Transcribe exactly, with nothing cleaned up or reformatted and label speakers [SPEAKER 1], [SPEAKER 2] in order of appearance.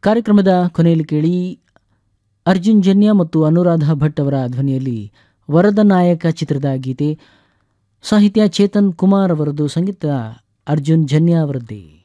[SPEAKER 1] ಕಾರ್ಯಕ್ರಮದ ಕೊನೆಯಲ್ಲಿ ಕೇಳಿ ಅರ್ಜುನ್ ಜನ್ಯ ಮತ್ತು ಅನುರಾಧ ಭಟ್ ಅವರ ಧ್ವನಿಯಲ್ಲಿ ವರದ ನಾಯಕ ಚಿತ್ರದ ಗೀತೆ. ಸಾಹಿತ್ಯ ಚೇತನ್ ಕುಮಾರ್ ಅವರದು, ಸಂಗೀತ ಅರ್ಜುನ್ ಜನ್ಯ ಅವರದ್ದೇ.